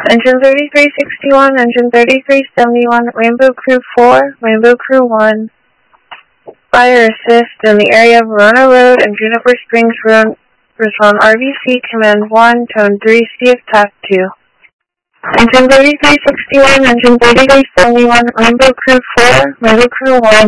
Engine 3361, Engine 3371, Rainbow Crew 4, Rainbow Crew 1. Fire assist in the area of Verona Road and Juniper Springs Road. Respond RBC Command 1, Tone 3, see if TAC 2. Engine 3361, Engine 3371, Rainbow Crew 4, Rainbow Crew 1.